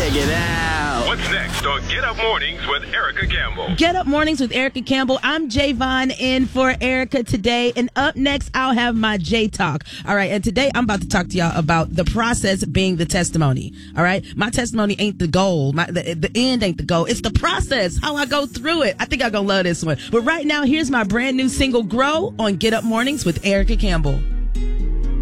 Check it out. What's next on Get Up Mornings with Erica Campbell? Get Up Mornings with Erica Campbell. I'm Javon in for Erica today. And up next, I'll have my J Talk. All right. And today, I'm about to talk to y'all about the process being the testimony. All right. My testimony ain't the goal. The end ain't the goal. It's the process, how I go through it. I think I'm going to love this one. But right now, here's my brand new single, Grow, on Get Up Mornings with Erica Campbell.